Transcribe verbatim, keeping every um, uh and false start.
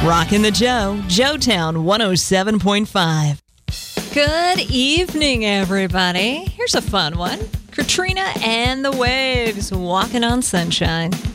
Rockin' the Joe, Joetown one oh seven point five. Good evening, everybody. Here's a fun one. Katrina and the Waves, Walking on Sunshine.